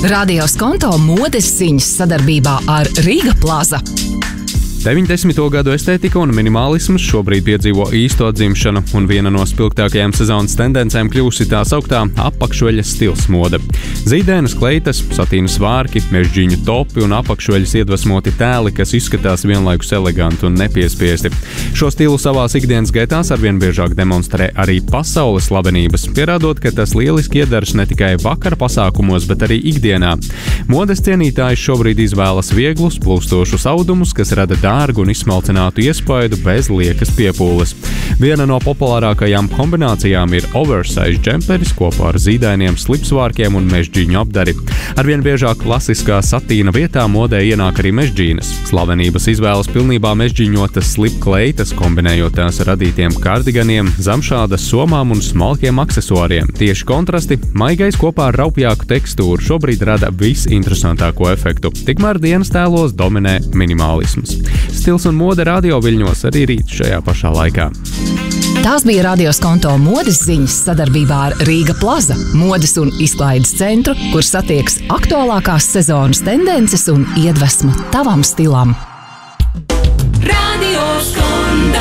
Radio Skonto modes ziņas sadarbībā ar Rīga Plaza. 90. gadu estētika un minimālisms šobrīd piedzīvo īsto dzimšanu, un viena no spilgtākajām sezonas tendencēm kļūsi tā sauktā apakšveļas stils mode. Zīdainas kleitas, satīnas vārki, mežģīņu topi un apakšveļas iedvesmoti tēli, kas izskatās vienlaikus eleganti un nepiespiesti. Šo stilu savās ikdienas gaitās arvien biežāk demonstrē arī pasaules slavenības, pierādot, ka tas lieliski iedars ne tikai vakara pasākumos, bet arī ikdienā. Modes cienītājs šobrīd izvēlas vieglus, plūstošus audumus, kas rada dārgu un izsmalcinātu iespaidu bez liekas piepūles. Viena no populārākajām kombinācijām ir oversize džemperis kopā ar zīdainiem slipsvārkiem un mežģīņu apdari. Arvien biežāk klasiskā satīna vietā modē ienāk arī mežģīnas. Slavenības izvēlas pilnībā mežģīņotas slipkleitas, kombinējot tās ar radītiem kardiganiem, zamšādas somām un smalkiem aksesuāriem. Tieši kontrasti, maigais kopā ar raupjāku tekstūru šobrīd rada visinteresantāko efektu. Tikmēr dienas tēlos dominē minimālisms. Stils un mode radio viļņos arī rīt šajā pašā laikā. Tās bija Radio Skonto modes ziņas sadarbībā ar Rīga Plaza, modes un izklaides centru, kur satiekas aktuālākās sezonas tendences un iedvesmu tavam stilam. Radio Skonto.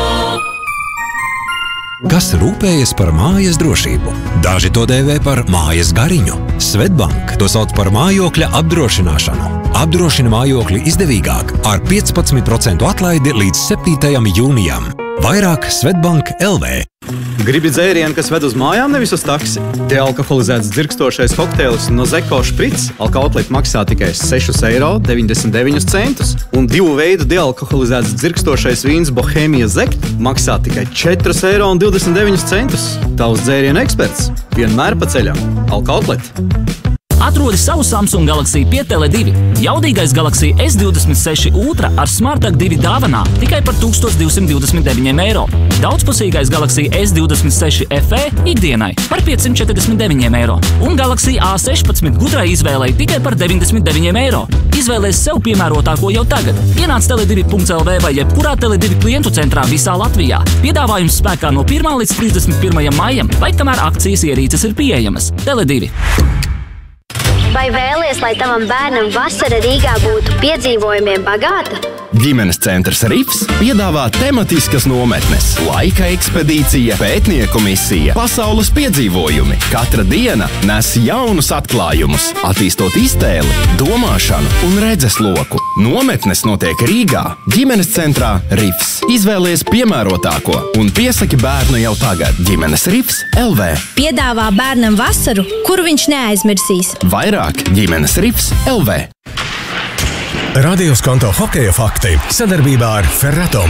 Kas rūpējas par mājas drošību? Daži to dēvē par mājas gariņu. Svetbank to sauc par mājokļa apdrošināšanu. Apdrošina mājokļi izdevīgāk ar 15% atlaidi līdz 7. jūnijam. Vairāk Svetbank LV. Gribi dzērienu, kas ved uz mājām, nevis uz taksi? Dealkoholizēts dzirkstošais kokteilis no Zeko Šprits Alka-Outlet maksā tikai 6,99 €, un 2 veidu dealkoholizēts dzirkstošais vīns Bohēmija Zekt maksā tikai 4,29 €. Tavs dzērienu eksperts vienmēr pa ceļam. Alka-Outlet. Atrodi savu Samsung Galaxy pie Tele2. Jaudīgais Galaxy S26 Ultra ar SmartTag 2 dāvanā tikai par 1229 €. Daudzpusīgais Galaxy S26 FE ikdienai par 549 €. Un Galaxy A16 gudrai izvēlei tikai par 99 €. Izvēlēs sev piemērotāko jau tagad. Ienāc tele2.lv vai jebkurā Tele2 klientu centrā visā Latvijā. Piedāvājums spēkā no 1. līdz 31. maijam, vai kamēr akcijas ierīces ir pieejamas. Tele2. Vai vēlies, lai tavam bērnam vasara Rīgā būtu piedzīvojumiem bagāta? Ģimenes centrs Rifs piedāvā tematiskas nometnes, laika ekspedīcija, pētnieku misija, pasaules piedzīvojumi. Katra diena nes jaunus atklājumus, attīstot iztēli, domāšanu un redzesloku. Nometnes notiek Rīgā, ģimenes centrā Rifs. Izvēlies piemērotāko un piesaki bērnu jau tagad. Ģimenes Rifs LV. Piedāvā bērnam vasaru, kuru viņš neaizmirsīs. Vairāk ģimenes Rifs LV. Radio Skonto hokeja fakti sadarbībā ar Ferratom.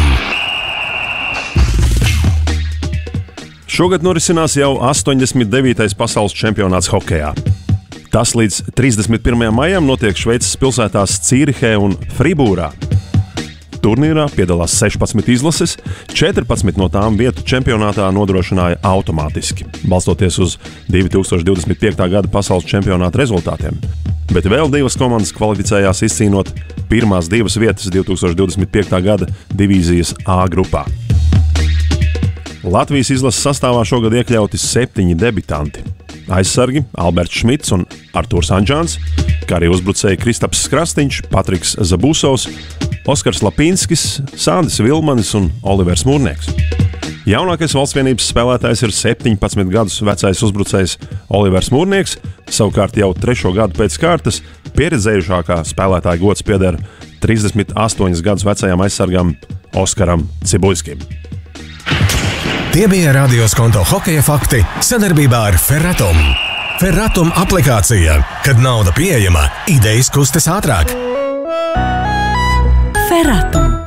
Šogad norisinās jau 89. pasaules čempionāts hokejā. Tas līdz 31. maijam notiek Šveices pilsētās Cīrihē un Fribūrā. Turnīrā piedalās 16 izlases, 14 no tām vietu čempionātā nodrošināja automātiski, balstoties uz 2025. gada pasaules čempionāta rezultātiem. Bet vēl 2 komandas kvalificējās izcīnot pirmās 2 vietas 2025. gada divīzijas A grupā. Latvijas izlases sastāvā šogad iekļauti 7 debitanti. Aizsargi Alberts Šmits un Artūrs Anģāns, kā arī uzbrucēji Kristaps Skrastiņš, Patriks Zabusovs, Oskars Lapinskis, Sandis Vilmanis un Olivers Mūrnieks. Jaunākais valstsvienības spēlētājs ir 17 gadus vecais uzbrucējs Olivers Mūrnieks, savukārt jau 3. gadu pēc kārtas pieredzējušākā spēlētāja gods pieder 38 gadus vecajam aizsargam Oskaram Cibuļskim. Tie bija Radio Skonto hokeja fakti sadarbībā ar Ferratom. Ferratom aplikācija, kad nauda pieejama, idejas kustas ātrāk. Ferratom.